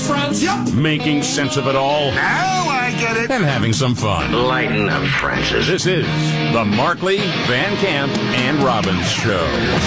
friends? Yep. Making sense of it all Now I get it. and having some fun. Lighten up, Francis. This is the Markley, Van Camp, and Robbins Show.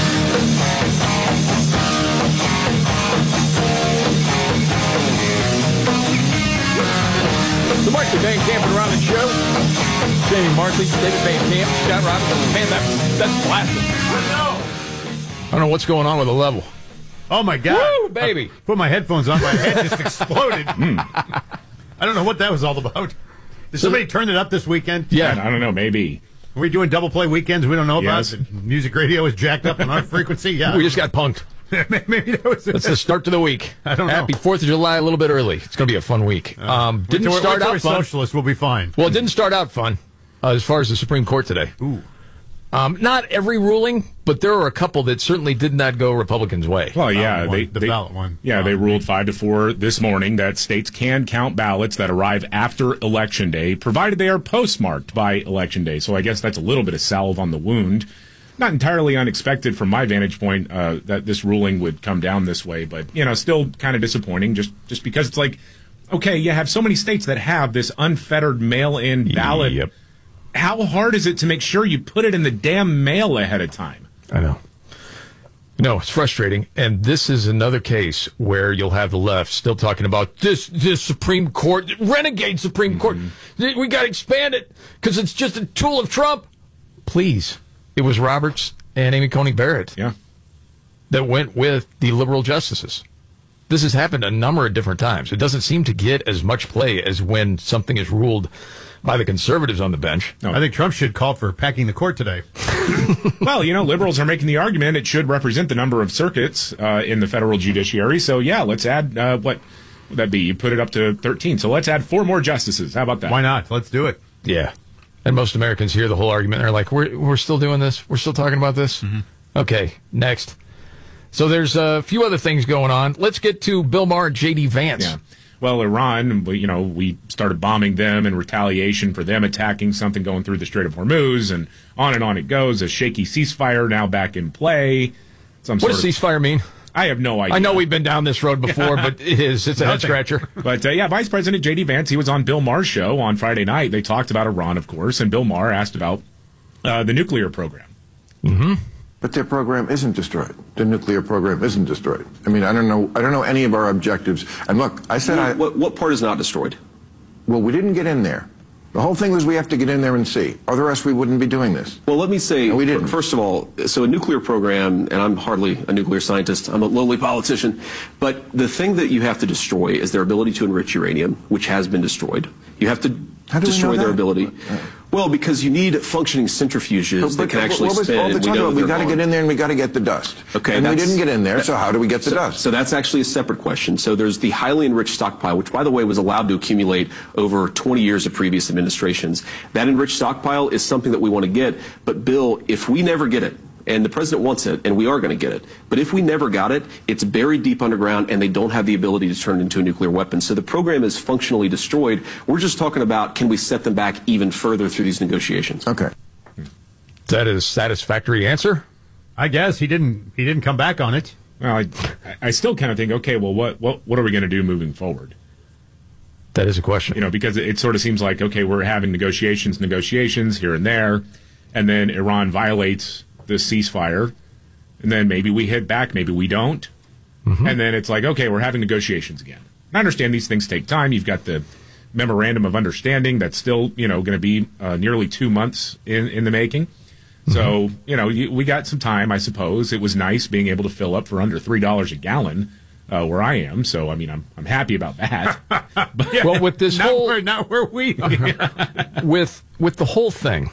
The Markley, Van Camp, and Robbins Show. Jamie Markley, David Van Camp, Scott Robbins. Man, that's blasting. I don't know what's going on with the level. Oh, my God. Woo, baby. I put my headphones on. My head just exploded. I don't know what that was all about. Did somebody turn it up this weekend? Yeah. I don't know, maybe. Are we doing double play weekends we don't know about? Yes. Music radio is jacked up on our frequency? Yeah. We just got punked. Maybe that was it. That's the start to the week. I don't know. Happy 4th of July a little bit early. It's going to be a fun week. Didn't start out fun. Socialists will be fine. Well, it didn't start out fun as far as the Supreme Court today. Ooh. Not every ruling, but there were a couple that certainly did not go Republicans' way. Well, yeah, The ballot one. Yeah, they ruled 5-4 this morning that states can count ballots that arrive after Election Day, provided they are postmarked by Election Day. So I guess that's a little bit of salve on the wound. Not entirely unexpected from my vantage point that this ruling would come down this way, but still kind of disappointing. Just because it's like, okay, you have so many states that have this unfettered mail-in ballot. Yep. How hard is it to make sure you put it in the damn mail ahead of time? I know. No, it's frustrating. And this is another case where you'll have the left still talking about this Supreme Court, renegade Supreme Court. We got to expand it because it's just a tool of Trump. Please. It was Roberts and Amy Coney Barrett that went with the liberal justices. This has happened a number of different times. It doesn't seem to get as much play as when something is ruled by the conservatives on the bench. No. I think Trump should call for packing the court today. Well, liberals are making the argument it should represent the number of circuits in the federal judiciary. So, yeah, let's add, what would that be? You put it up to 13. So let's add 4 more justices. How about that? Why not? Let's do it. Yeah. And most Americans hear the whole argument. They're like, we're still doing this? We're still talking about this? Mm-hmm. Okay, next. So there's a few other things going on. Let's get to Bill Maher and J.D. Vance. Yeah. Well, Iran, we started bombing them in retaliation for them attacking something going through the Strait of Hormuz, and on it goes. A shaky ceasefire now back in play. What does ceasefire mean? I have no idea. I know we've been down this road before, but it's a head scratcher. But, Vice President J.D. Vance, he was on Bill Maher's show on Friday night. They talked about Iran, of course, and Bill Maher asked about the nuclear program. Mm-hmm. But their program isn't destroyed. The nuclear program isn't destroyed. I mean, I don't know any of our objectives. And look, I said what part is not destroyed? Well, we didn't get in there. The whole thing was we have to get in there and see. Otherwise, we wouldn't be doing this. Well, let me say, no, we didn't. First of all, so a nuclear program, and I'm hardly a nuclear scientist, I'm a lowly politician, but the thing that you have to destroy is their ability to enrich uranium, which has been destroyed. You have to destroy their ability. Well, because you need functioning centrifuges that can actually spin. We got to get in there and we got to get the dust. Okay, and we didn't get in there, so how do we get the dust? So that's actually a separate question. So there's the highly enriched stockpile, which, by the way, was allowed to accumulate over 20 years of previous administrations. That enriched stockpile is something that we want to get. But, Bill, if we never get it, and the president wants it, and we are going to get it. But if we never got it, it's buried deep underground, and they don't have the ability to turn it into a nuclear weapon. So the program is functionally destroyed. We're just talking about, can we set them back even further through these negotiations? Okay. Is that a satisfactory answer? I guess he didn't come back on it. Well, I still kind of think, okay, well, what are we going to do moving forward? That is a question. Because it sort of seems like, okay, we're having negotiations here and there, and then Iran violates the ceasefire, and then maybe we hit back, maybe we don't. Mm-hmm. And then it's like, okay, we're having negotiations again. I understand these things take time. You've got the memorandum of understanding that's still, going to be nearly 2 months in the making. Mm-hmm. So, we got some time, I suppose. It was nice being able to fill up for under $3 a gallon where I am. So, I mean, I'm happy about that. But, yeah, well, with this not where we are. with the whole thing,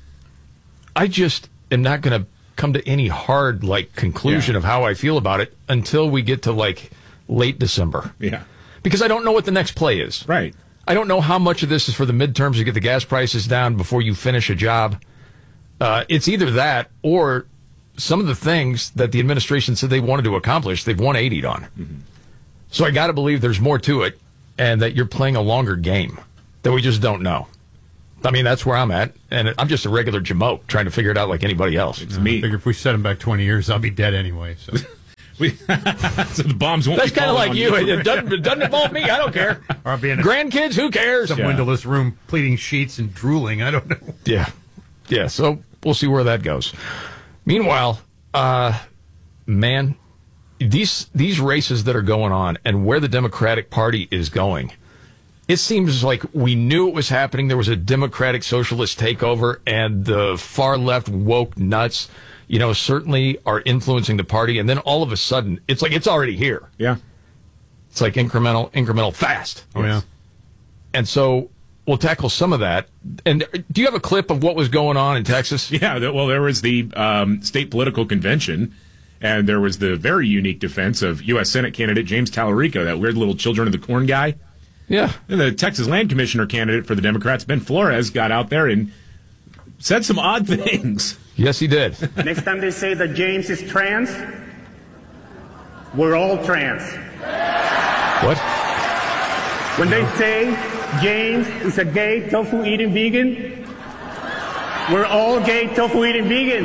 I just am not going to come to any hard conclusion of how I feel about it until we get to late December. Yeah. Because I don't know what the next play is. Right. I don't know how much of this is for the midterms to get the gas prices down before you finish a job. It's either that or some of the things that the administration said they wanted to accomplish, they've 180'd on. Mm-hmm. So I got to believe there's more to it and that you're playing a longer game that we just don't know. I mean, that's where I'm at, and I'm just a regular jamoke trying to figure it out like anybody else. It's me. I figure if we set him back 20 years, I'll be dead anyway. So. So the bombs won't That's be kind of falling like on you. It doesn't involve me. I don't care. Or being in Grandkids, who cares? some Yeah. windowless room, pleating sheets and drooling. I don't know. Yeah. So we'll see where that goes. Meanwhile, man, these races that are going on and where the Democratic Party is going, it seems like we knew it was happening. There was a Democratic Socialist takeover, and the far left woke nuts, certainly are influencing the party. And then all of a sudden, it's like it's already here. Yeah. It's like incremental, fast. Oh, yeah. And so we'll tackle some of that. And do you have a clip of what was going on in Texas? Yeah, well, there was the state political convention, and there was the very unique defense of U.S. Senate candidate James Tallarico, that weird little Children of the Corn guy. Yeah. And the Texas Land Commissioner candidate for the Democrats, Ben Flores, got out there and said some odd things. Yes, he did. Next time they say that James is trans, we're all trans. What? When they say James is a gay tofu-eating vegan, we're all gay tofu-eating vegans.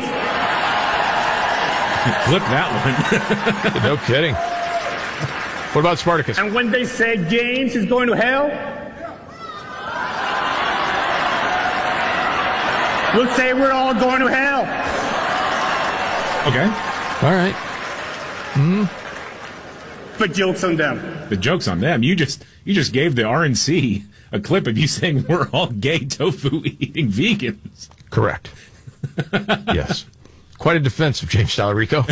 Clip that one. No kidding. What about Spartacus? And when they say James is going to hell, we'll say we're all going to hell. Okay. All right. But joke's on them. The joke's on them. You just gave the RNC a clip of you saying we're all gay tofu-eating vegans. Correct. Yes. Quite a defense of James Tallarico.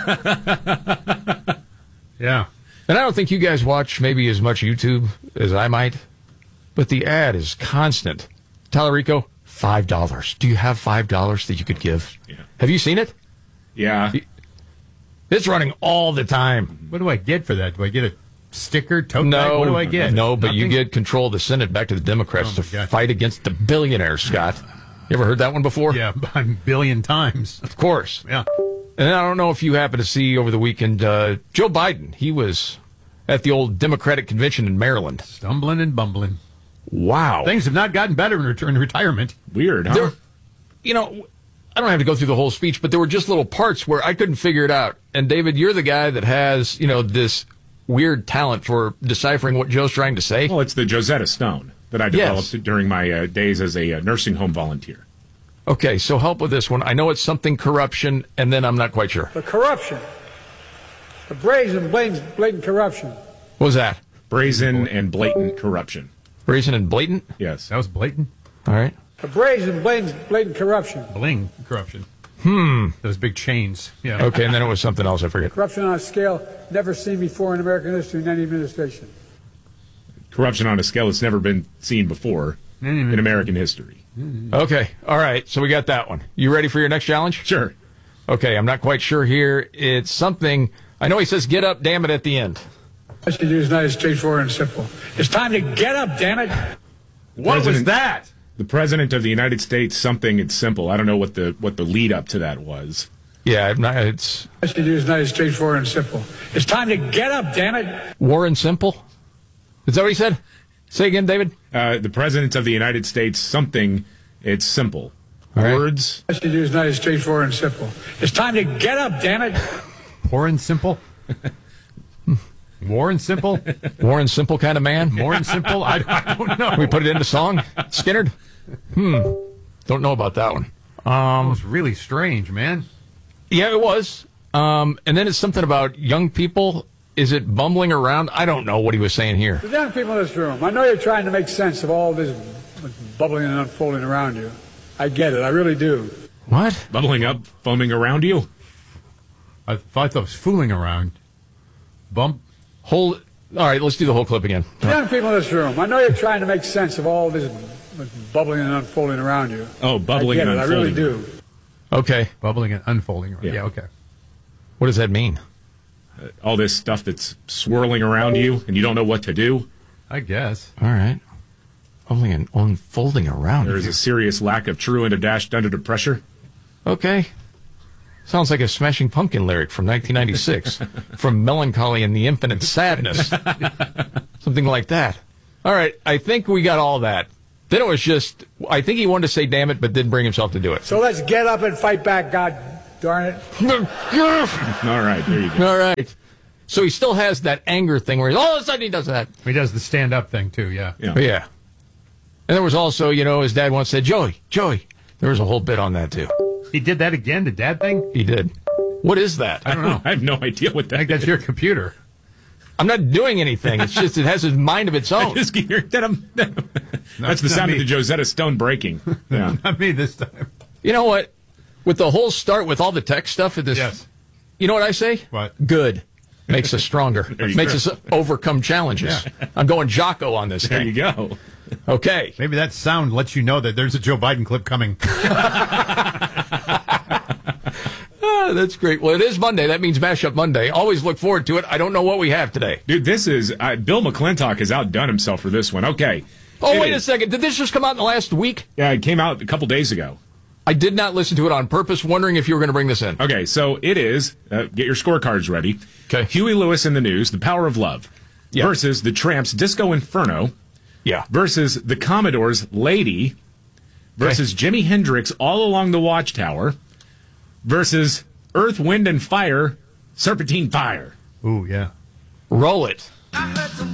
Yeah. And I don't think you guys watch maybe as much YouTube as I might, but the ad is constant. Tallarico, $5. Do you have $5 that you could give? Yeah. Have you seen it? Yeah. It's running all the time. What do I get for that? Do I get a sticker, tote bag? No. What do I get? No, but you Nothing? get control of the Senate back to the Democrats Oh, to my God. fight against the billionaires, Scott. You ever heard that one before? Yeah, a billion times. Of course. Yeah. And I don't know if you happened to see over the weekend, Joe Biden, he was at the old Democratic convention in Maryland. Stumbling and bumbling. Wow. Things have not gotten better in retirement. Weird, huh? There, I don't have to go through the whole speech, but there were just little parts where I couldn't figure it out. And David, you're the guy that has, this weird talent for deciphering what Joe's trying to say. Well, it's the Josetta Stone that I developed Yes. during my days as a nursing home volunteer. Okay, so help with this one. I know it's something corruption, and then I'm not quite sure. The corruption. The brazen, blatant corruption. What was that? Brazen and blatant corruption. Brazen and blatant? Yes. That was blatant. All right. The brazen, blatant corruption. Bling corruption. Those big chains. Yeah. Okay, and then it was something else. I forget. Corruption on a scale never seen before in American history in any administration. Corruption on a scale that's never been seen before in American history. Okay, all right. So we got that one. You ready for your next challenge? Sure. Okay, I'm not quite sure here. It's something. I know he says "get up, damn it" at the end. I should use nice, straightforward, and simple. It's time to get up, damn it. What was President- that? The President of the United States, something, it's simple. I don't know what the lead up to that was. Yeah, it's I should use nice, straightforward, and simple. It's time to get up, damn it. Warren Simple. Is that what he said? Say again, David. The President of the United States, something, it's simple. All right. Words, I should use nice, straightforward, and simple. It's time to get up, damn it. Poor and simple. War and simple. Warren Simple kind of man. More and simple. I don't know. We put it into song. Skinnerd. Don't know about that one. It was really strange, man. Yeah, it was. And then it's something about young people. Is it bumbling around? I don't know what he was saying here. The young people in this room, I know you're trying to make sense of all this bubbling and unfolding around you. I get it. I really do. What? bubbling up, foaming around you. I thought that was fooling around. Bump. Hold. All right, let's do the whole clip again. The young people in this room, I know you're trying to make sense of all this bubbling and unfolding around you. Oh, bubbling I get and it. I really unfolding. do. Okay. Bubbling and unfolding. Yeah. Okay. What does that mean? All this stuff that's swirling around you and you don't know what to do. I guess. All right. Bubbling and unfolding around. There is you. a serious lack of true and a dash under the pressure. Okay. Sounds like a Smashing Pumpkin lyric from 1996. From Melancholy and the Infinite Sadness. Something like that. All right. I think we got all that. Then it was just, I think he wanted to say damn it, but didn't bring himself to do it. So let's get up and fight back, God darn it. All right, there you go. All right. So he still has that anger thing where all of a sudden he does that. He does the stand-up thing, too, yeah. Yeah. And there was also, his dad once said, Joey. There was a whole bit on that, too. He did that again, the dad thing? He did. What is that? I don't know. I have no idea what that I think that's is. your computer. I'm not doing anything. It's just it has a mind of its own. That's the sound of the Josetta Stone breaking. Yeah. Not me this time. You know what? With the whole start with all the tech stuff at this, Yes. You know what I say? What? Good. Makes us stronger. you Makes go. us overcome challenges. I'm going Jocko on this There thing. you go. Okay. Maybe that sound lets you know that there's a Joe Biden clip coming. That's great. Well, it is Monday. That means Mashup Monday. Always look forward to it. I don't know what we have today. Dude, this is Bill McClintock has outdone himself for this one. Okay. Oh, It wait a is. second. Did this just come out in the last week? Yeah, it came out a couple days ago. I did not listen to it on purpose, wondering if you were going to bring this in. Okay, so it is, get your scorecards ready. Okay. Huey Lewis in the News, The Power of Love, Yeah. versus the Tramps' Disco Inferno, Yeah. versus the Commodores' Lady, versus Jimi Hendrix, All Along the Watchtower, versus Earth, Wind, and Fire, Serpentine Fire. Ooh, yeah. Roll it.